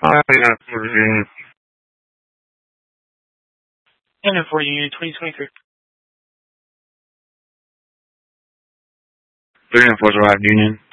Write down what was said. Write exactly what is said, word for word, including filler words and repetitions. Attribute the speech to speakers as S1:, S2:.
S1: I got Virginia.
S2: And then for Union twenty twenty-three.
S1: Three and four Drive Union.